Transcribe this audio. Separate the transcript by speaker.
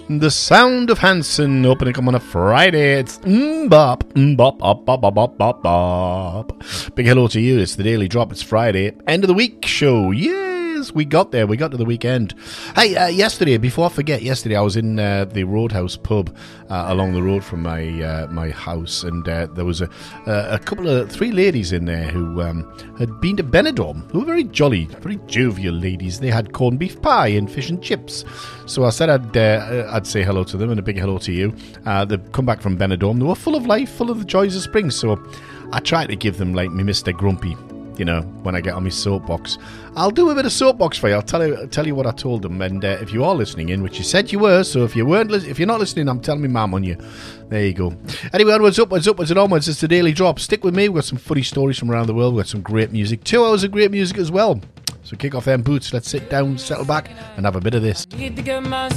Speaker 1: The sound of Hanson opening up on a Friday. It's bop, bop, bop, bop, bop, bop, bop, bop. Big hello to you. It's the Daily Drop. It's Friday. End of the week show. Yes, we got there. We got to the weekend. Hey, yesterday, before I forget, I was in the Roadhouse pub along the road from my house, and there was three ladies in there who had been to Benidorm, who were very jolly, very jovial ladies. They had corned beef pie and fish and chips. So I said I'd say hello to them, and a big hello to you. They've come back from Benidorm. They were full of life, full of the joys of spring. So I tried to give them like me Mr. Grumpy. You know, when I get on my soapbox, I'll do a bit of soapbox for you. I'll tell you what I told them. And if you are listening in, which you said you were, so if you're not listening, I'm telling me ma'am on you. There you go. Anyway, onwards, upwards and onwards. It's the Daily Drop. Stick with me. We've got some funny stories from around the world. We've got some great music. 2 hours of great music as well. So kick off them boots. Let's sit down, settle back, and have a bit of this.